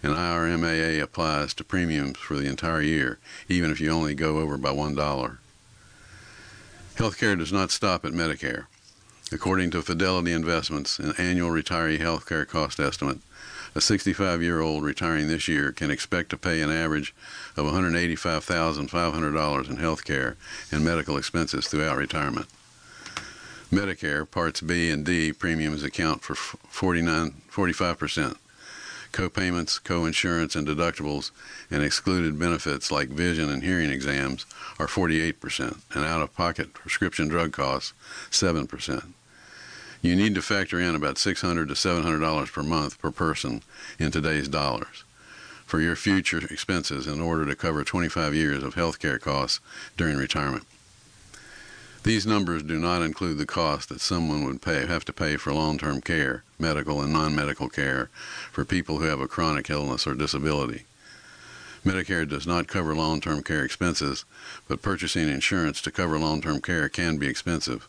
and IRMAA applies to premiums for the entire year, even if you only go over by $1. Healthcare does not stop at Medicare. According to Fidelity Investments, an annual retiree healthcare cost estimate, a 65-year-old retiring this year can expect to pay an average of $185,500 in healthcare and medical expenses throughout retirement. Medicare Parts B and D premiums account for 45%. Co-payments, co-insurance, and deductibles and excluded benefits like vision and hearing exams are 48%, and out-of-pocket prescription drug costs 7%. You need to factor in about $600 to $700 per month per person in today's dollars for your future expenses in order to cover 25 years of health care costs during retirement. These numbers do not include the cost that someone would have to pay for long-term care, medical and non-medical care for people who have a chronic illness or disability. Medicare does not cover long-term care expenses, but purchasing insurance to cover long-term care can be expensive.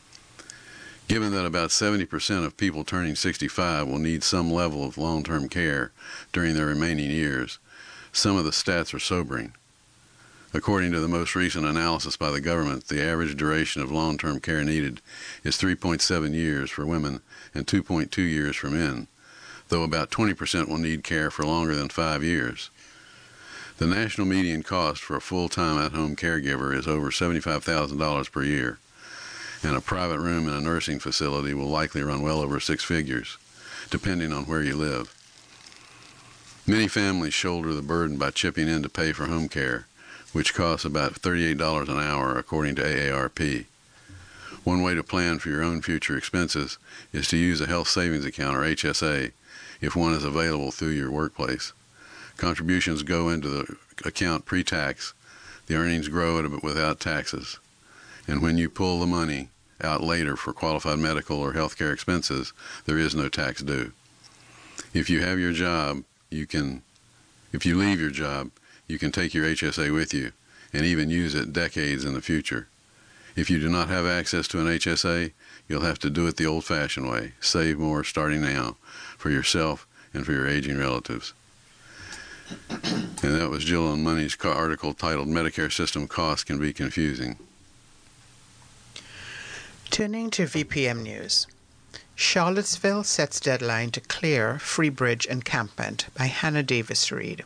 Given that about 70% of people turning 65 will need some level of long-term care during their remaining years, some of the stats are sobering. According to the most recent analysis by the government, the average duration of long-term care needed is 3.7 years for women and 2.2 years for men, though about 20% will need care for longer than 5 years. The national median cost for a full-time at-home caregiver is over $75,000 per year, and a private room in a nursing facility will likely run well over 6 figures, depending on where you live. Many families shoulder the burden by chipping in to pay for home care, which costs about $38 an hour according to AARP. One way to plan for your own future expenses is to use a health savings account, or HSA, if one is available through your workplace. Contributions go into the account pre-tax. The earnings grow without taxes. And when you pull the money out later for qualified medical or health care expenses, there is no tax due. If you leave your job, you can take your HSA with you and even use it decades in the future. If you do not have access to an HSA, you'll have to do it the old-fashioned way. Save more starting now for yourself and for your aging relatives. And that was Jill on Money's article titled Medicare System Costs Can Be Confusing. Turning to VPM News. Charlottesville sets deadline to clear Free Bridge encampment by Hannah Davis Reid.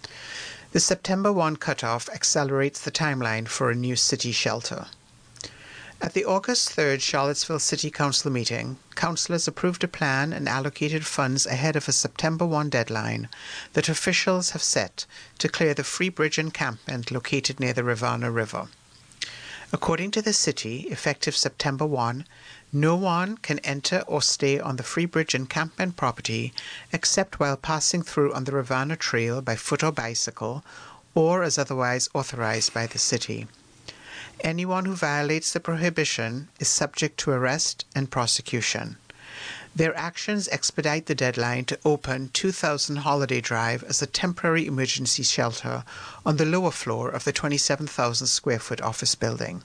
The September 1 cutoff accelerates the timeline for a new city shelter. At the August 3rd Charlottesville City Council meeting, councilors approved a plan and allocated funds ahead of a September 1 deadline that officials have set to clear the Free Bridge encampment located near the Rivanna River. According to the city, effective September 1, no one can enter or stay on the Free Bridge encampment property except while passing through on the Rivanna Trail by foot or bicycle, or as otherwise authorized by the city. Anyone who violates the prohibition is subject to arrest and prosecution. Their actions expedite the deadline to open 2000 Holiday Drive as a temporary emergency shelter on the lower floor of the 27,000 square foot office building.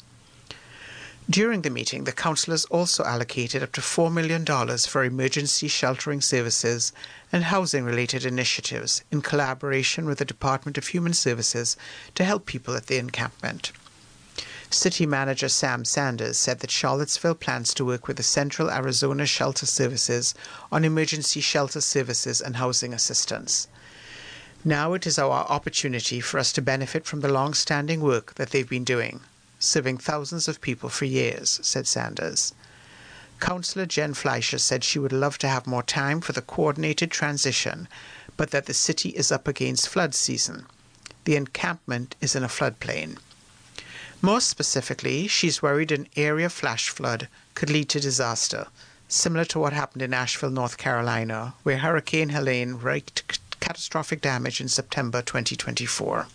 During the meeting, the councillors also allocated up to $4 million for emergency sheltering services and housing-related initiatives in collaboration with the Department of Human Services to help people at the encampment. City Manager Sam Sanders said that Charlottesville plans to work with the Central Arizona Shelter Services on emergency shelter services and housing assistance. Now it is our opportunity for us to benefit from the long-standing work that they've been doing, serving thousands of people for years, said Sanders. Councillor Jen Fleischer said she would love to have more time for the coordinated transition, but that the city is up against flood season. The encampment is in a floodplain. More specifically, she's worried an area flash flood could lead to disaster, similar to what happened in Asheville, North Carolina, where Hurricane Helene wreaked catastrophic damage in September 2024.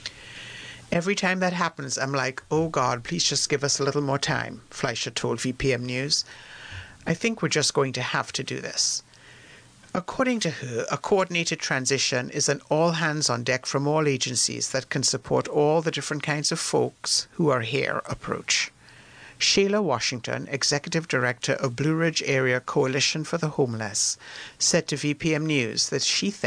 Every time that happens, I'm like, oh God, please just give us a little more time, Fleischer told VPM News. I think we're just going to have to do this. According to her, a coordinated transition is an all-hands-on-deck from all agencies that can support all the different kinds of folks who are here approach. Shayla Washington, Executive Director of Blue Ridge Area Coalition for the Homeless, said to VPM News that she thinks